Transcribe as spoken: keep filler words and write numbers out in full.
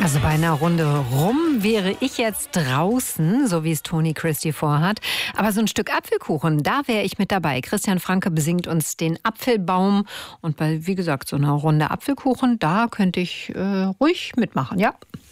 Also bei einer Runde rum wäre ich jetzt draußen, so wie es Tony Christie vorhat. Aber so ein Stück Apfelkuchen, da wäre ich mit dabei. Christian Franke besingt uns den Apfelbaum. Und bei, wie gesagt, so einer Runde Apfelkuchen, da könnte ich äh, ruhig mitmachen, ja.